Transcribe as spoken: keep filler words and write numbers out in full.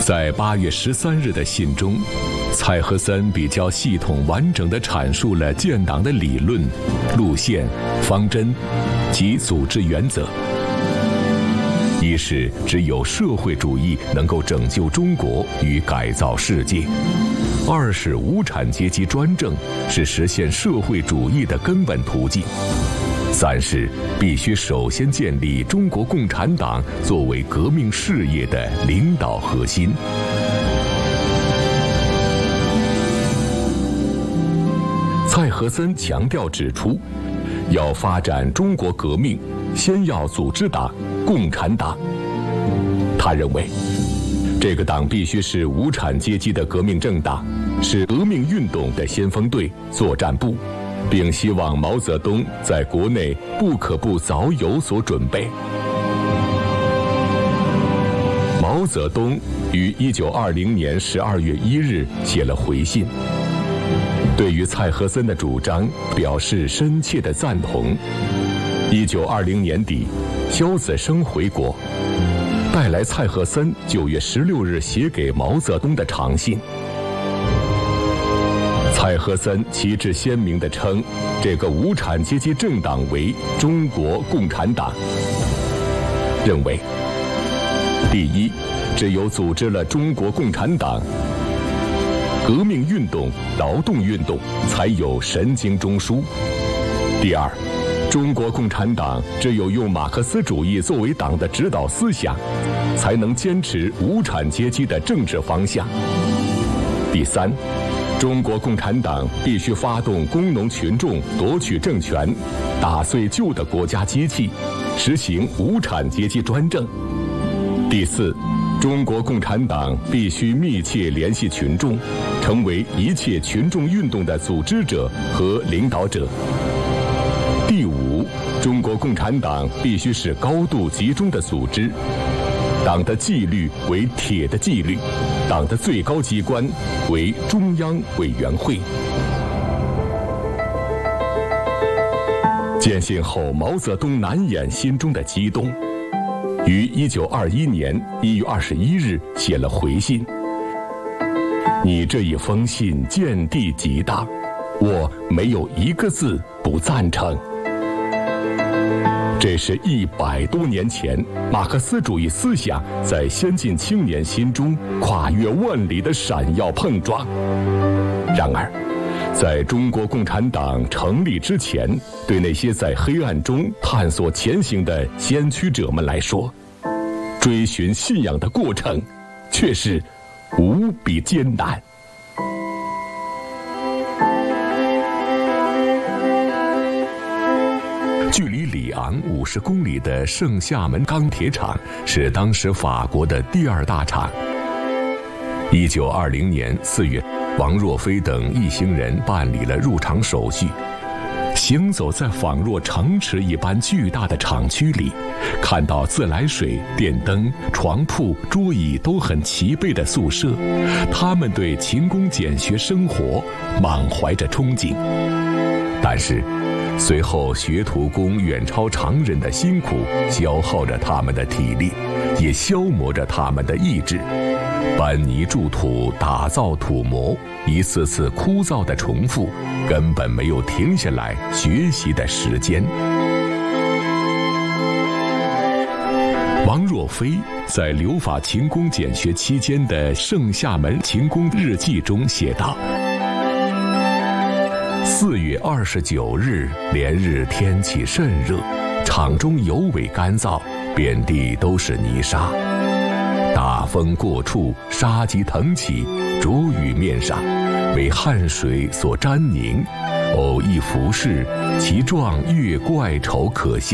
在八月十三日的信中，蔡和森比较系统完整地阐述了建党的理论、路线、方针及组织原则。一是只有社会主义能够拯救中国与改造世界；二是无产阶级专政是实现社会主义的根本途径；三是必须首先建立中国共产党作为革命事业的领导核心。蔡和森强调指出，要发展中国革命，先要组织党共产党。他认为，这个党必须是无产阶级的革命政党，是革命运动的先锋队、作战部，并希望毛泽东在国内不可不早有所准备。毛泽东于一九二零年十二月一日写了回信，对于蔡和森的主张表示深切的赞同。一九二零年底，萧子升回国，带来蔡和森九月十六日写给毛泽东的长信。蔡和森旗帜鲜明地称这个无产阶级政党为中国共产党，认为第一，只有组织了中国共产党，革命运动、劳动运动才有神经中枢；第二，中国共产党只有用马克思主义作为党的指导思想，才能坚持无产阶级的政治方向；第三，中国共产党必须发动工农群众夺取政权，打碎旧的国家机器，实行无产阶级专政；第四，中国共产党必须密切联系群众，成为一切群众运动的组织者和领导者；第五，中国共产党必须是高度集中的组织，党的纪律为铁的纪律，党的最高机关为中央委员会。见信后，毛泽东难掩心中的激动，于一九二一年一月二十一日写了回信：你这一封信见地极大，我没有一个字不赞成。这是一百多年前马克思主义思想在先进青年心中跨越万里的闪耀碰撞。然而，在中国共产党成立之前，对那些在黑暗中探索前行的先驱者们来说，追寻信仰的过程却是无比艰难。距离里昂五十公里的圣夏门钢铁厂是当时法国的第二大厂。一九二零年四月，王若飞等一行人办理了入场手续，行走在仿若城池一般巨大的厂区里，看到自来水、电灯、床铺、桌椅都很齐备的宿舍，他们对勤工俭学生活满怀着憧憬。但是随后学徒工远超常人的辛苦消耗着他们的体力，也消磨着他们的意志。搬泥筑土，打造土模，一次次枯燥的重复，根本没有停下来学习的时间。王若飞在留法勤工俭学期间的圣夏门勤工日记中写道：四月二十九日，连日天气甚热，场中尤为干燥，遍地都是泥沙。大风过处，沙积腾起，着于面上，为汗水所沾凝。偶一拂拭，其状越怪丑可笑。